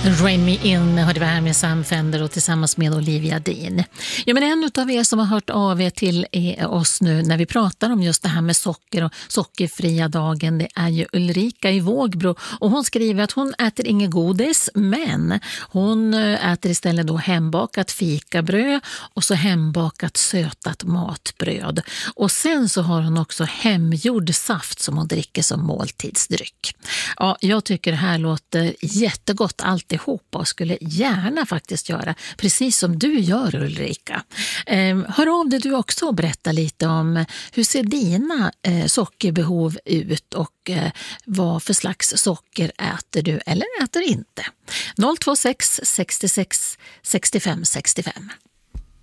Rain Me In hörde vi här med Sam Fender och tillsammans med Olivia Dean. Ja, men en av er som har hört av er till oss nu när vi pratar om just det här med socker och sockerfria dagen, det är ju Ulrika i Vågbro, och hon skriver att hon äter inget godis, men hon äter istället då hembakat fikabröd och så hembakat sötat matbröd. Och sen så har hon också hemgjord saft som hon dricker som måltidsdryck. Ja, jag tycker det här låter jättegott alltihop och skulle gärna faktiskt göra precis som du gör, Ulrika. Hör av dig du också och berätta lite om hur ser dina sockerbehov ut och vad för slags socker äter du eller äter inte. 026 66 65 65.